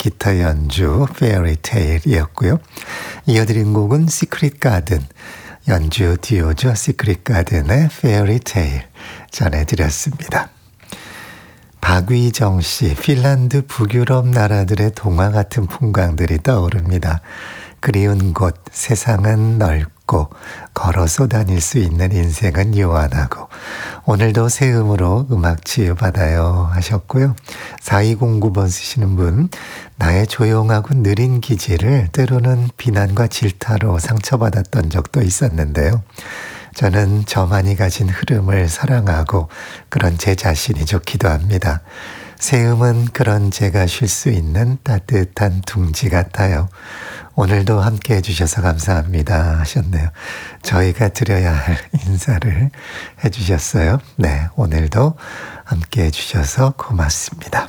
기타 연주 Fairy Tale이었고요. 이어드린 곡은 시크릿 가든, 연주 듀오죠. 시크릿 가든의 Fairy Tale 전해드렸습니다. 박위정 씨, 핀란드 북유럽 나라들의 동화 같은 풍광들이 떠오릅니다. 그리운 곳, 세상은 넓고 걸어서 다닐 수 있는 인생은 요원하고 오늘도 새 음으로 음악 치유받아요 하셨고요. 4209번 쓰시는 분, 나의 조용하고 느린 기질을 때로는 비난과 질타로 상처받았던 적도 있었는데요. 저는 저만이 가진 흐름을 사랑하고 그런 제 자신이 좋기도 합니다. 새 음은 그런 제가 쉴 수 있는 따뜻한 둥지 같아요. 오늘도 함께 해주셔서 감사합니다 하셨네요. 저희가 드려야 할 인사를 해주셨어요. 네, 오늘도 함께 해주셔서 고맙습니다.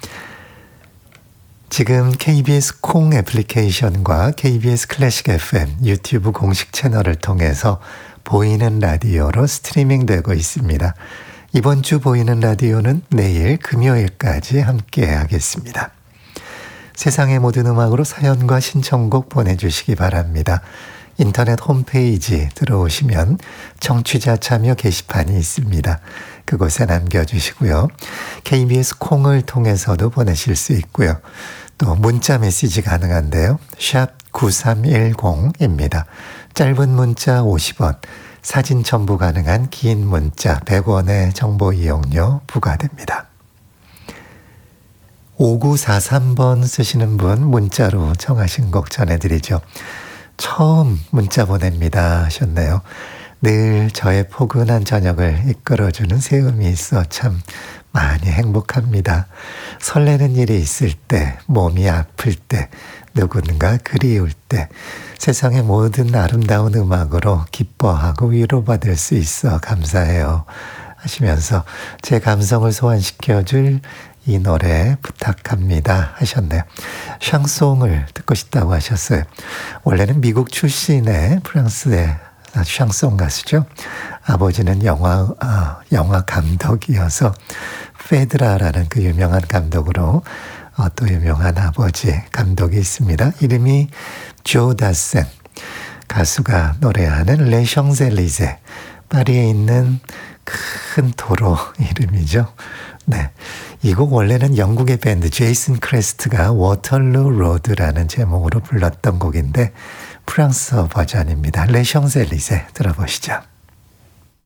지금 KBS 콩 애플리케이션과 KBS 클래식 FM 유튜브 공식 채널을 통해서 보이는 라디오로 스트리밍 되고 있습니다. 이번 주 보이는 라디오는 내일 금요일까지 함께 하겠습니다. 세상의 모든 음악으로 사연과 신청곡 보내주시기 바랍니다. 인터넷 홈페이지 들어오시면 청취자 참여 게시판이 있습니다. 그곳에 남겨주시고요. KBS 콩을 통해서도 보내실 수 있고요. 또 문자 메시지 가능한데요. 샵 9310입니다. 짧은 문자 50원, 사진 첨부 가능한 긴 문자 100원의 정보 이용료 부과됩니다. 5943번 쓰시는 분 문자로 청하신 곡 전해드리죠. 처음 문자 보냅니다 하셨네요. 늘 저의 포근한 저녁을 이끌어주는 새음이 있어 참 많이 행복합니다. 설레는 일이 있을 때, 몸이 아플 때, 누군가 그리울 때 세상의 모든 아름다운 음악으로 기뻐하고 위로받을 수 있어 감사해요 하시면서 제 감성을 소환시켜줄 이 노래 부탁합니다 하셨네요. 샹송을 듣고 싶다고 하셨어요. 원래는 미국 출신의 프랑스의 샹송 가수죠. 아버지는 영화 감독이어서 페드라라는 그 유명한 감독으로 또 유명한 아버지 감독이 있습니다. 이름이 조 다센. 가수가 노래하는 레 샹젤리제, 파리에 있는 큰 도로 이름이죠. 네, 이 곡 원래는 영국의 밴드 제이슨 크레스트가 워털루 로드라는 제목으로 불렀던 곡인데 프랑스어 버전입니다. 레 샹젤리제 들어보시죠.